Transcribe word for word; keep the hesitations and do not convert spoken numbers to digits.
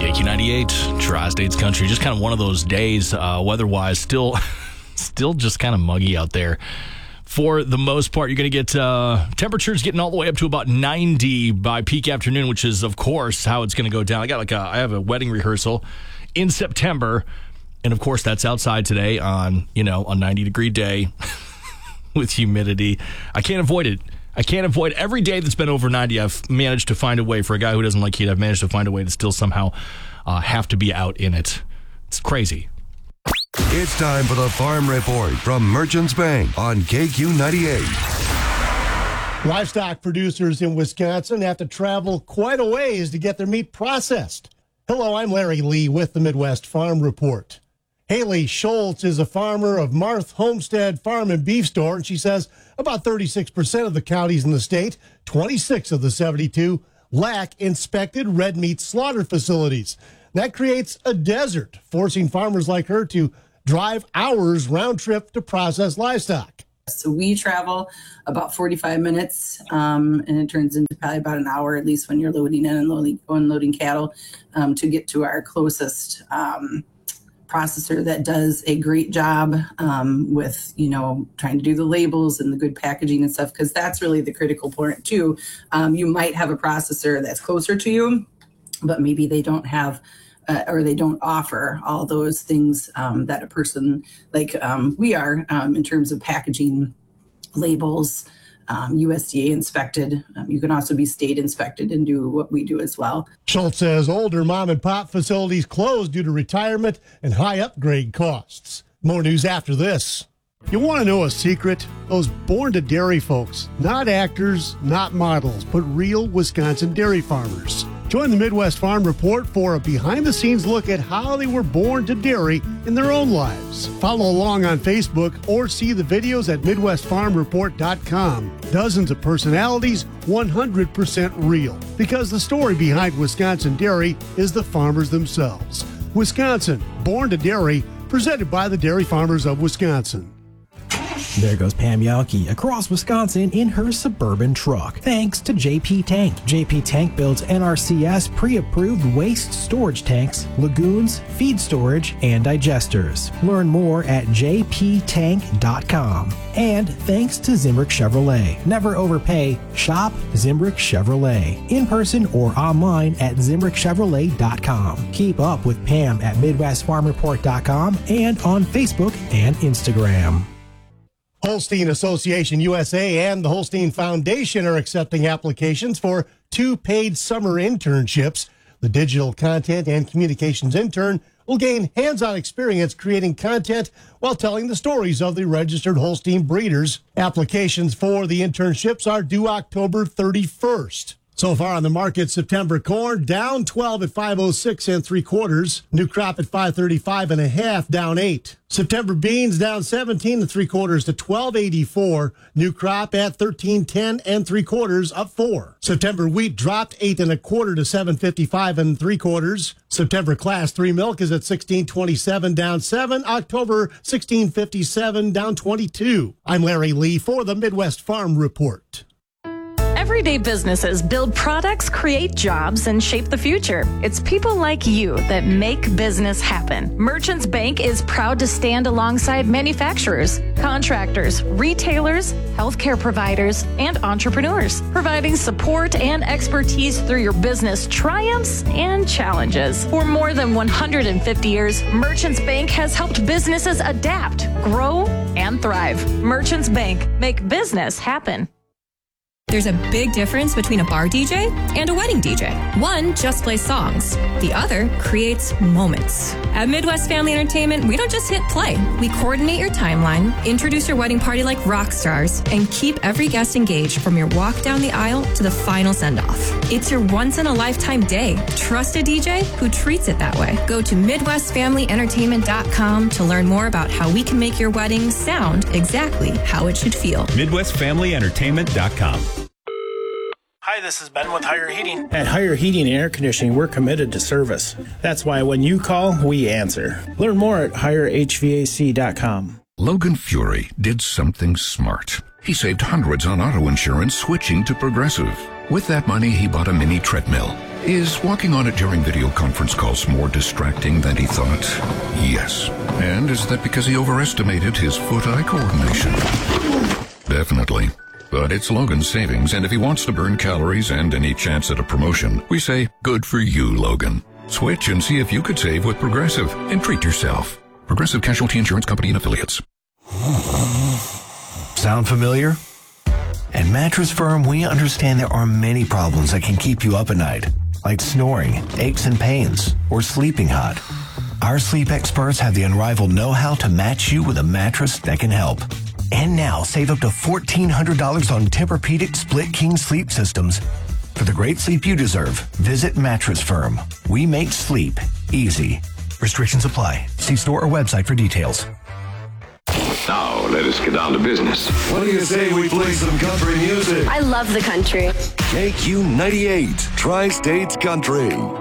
J Q ninety-eight, Tri-States Country. Just kind of one of those days, uh, weather-wise, still, still just kind of muggy out there. For the most part, you're going to get uh, temperatures getting all the way up to about ninety by peak afternoon, which is, of course, how it's going to go down. I got like a, I have a wedding rehearsal in September, and of course, that's outside today on you know a ninety degree day with humidity. I can't avoid it. I can't avoid every day that's been over ninety. I've managed to find a way for a guy who doesn't like heat. I've managed to find a way to still somehow uh, have to be out in it. It's crazy. It's time for the Farm Report from Merchants Bank on K Q ninety-eight. Livestock producers in Wisconsin have to travel quite a ways to get their meat processed. Hello, I'm Larry Lee with the Midwest Farm Report. Haley Schultz is a farmer of Marth Homestead Farm and Beef Store, and she says about thirty-six percent of the counties in the state, twenty-six of the seventy-two, lack inspected red meat slaughter facilities. That creates a desert, forcing farmers like her to drive hours round trip to process livestock. So we travel about forty-five minutes, um, and it turns into probably about an hour, at least when you're loading in and loading, unloading cattle, um, to get to our closest um, processor that does a great job um, with, you know, trying to do the labels and the good packaging and stuff, because that's really the critical point too. Um, you might have a processor that's closer to you, but maybe they don't have uh, or they don't offer all those things um, that a person like um, we are um, in terms of packaging, labels, um, U S D A inspected. Um, you can also be state inspected and do what we do as well. Schultz says older mom and pop facilities closed due to retirement and high upgrade costs. More news after this. You want to know a secret? Those born to dairy folks, not actors, not models, but real Wisconsin dairy farmers. Join the Midwest Farm Report for a behind-the-scenes look at how they were born to dairy in their own lives. Follow along on Facebook or see the videos at midwest farm report dot com. Dozens of personalities, one hundred percent real. Because the story behind Wisconsin dairy is the farmers themselves. Wisconsin, born to dairy, presented by the Dairy Farmers of Wisconsin. There goes Pam Yawkey across Wisconsin in her Suburban truck, thanks to J P Tank. J P Tank builds N R C S pre-approved waste storage tanks, lagoons, feed storage, and digesters. Learn more at j p tank dot com. And thanks to Zimbrick Chevrolet. Never overpay. Shop Zimbrick Chevrolet. In person or online at zimbrick chevrolet dot com. Keep up with Pam at midwest farm report dot com and on Facebook and Instagram. Holstein Association U S A and the Holstein Foundation are accepting applications for two paid summer internships. The digital content and communications intern will gain hands-on experience creating content while telling the stories of the registered Holstein breeders. Applications for the internships are due October thirty-first. So far on the market, September corn down twelve at five oh six and three quarters. New crop at five thirty-five and a half, down eight. September beans down seventeen and three quarters to twelve eighty-four. New crop at thirteen ten and three quarters, up four. September wheat dropped eight and a quarter to seven fifty-five and three quarters. September class three milk is at sixteen twenty-seven, down seven. October sixteen fifty-seven, down twenty-two. I'm Larry Lee for the Midwest Farm Report. Everyday businesses build products, create jobs, and shape the future. It's people like you that make business happen. Merchants Bank is proud to stand alongside manufacturers, contractors, retailers, healthcare providers, and entrepreneurs, providing support and expertise through your business triumphs and challenges. For more than one hundred fifty years, Merchants Bank has helped businesses adapt, grow, and thrive. Merchants Bank, make business happen. There's a big difference between a bar D J and a wedding D J. One just plays songs. The other creates moments. At Midwest Family Entertainment, we don't just hit play. We coordinate your timeline, introduce your wedding party like rock stars, and keep every guest engaged from your walk down the aisle to the final send-off. It's your once-in-a-lifetime day. Trust a D J who treats it that way. Go to midwest family entertainment dot com to learn more about how we can make your wedding sound exactly how it should feel. midwest family entertainment dot com. Hi, this is Ben with Higher Heating. At Higher Heating and Air Conditioning, we're committed to service. That's why when you call, we answer. Learn more at higher h v a c dot com. Logan Fury did something smart. He saved hundreds on auto insurance switching to Progressive. With that money, he bought a mini treadmill. Is walking on it during video conference calls more distracting than he thought? Yes. And is that because he overestimated his foot-eye coordination? Definitely. But it's Logan's savings, and if he wants to burn calories and any chance at a promotion, we say, good for you, Logan. Switch and see if you could save with Progressive and treat yourself. Progressive Casualty Insurance Company and Affiliates. Sound familiar? At Mattress Firm, we understand there are many problems that can keep you up at night, like snoring, aches and pains, or sleeping hot. Our sleep experts have the unrivaled know-how to match you with a mattress that can help. And now, save up to fourteen hundred dollars on Tempur-Pedic Split King sleep systems. For the great sleep you deserve, visit Mattress Firm. We make sleep easy. Restrictions apply. See store or website for details. Now, let us get down to business. What do you say we play some country music? I love the country. K Q ninety-eight, Tri-States Country.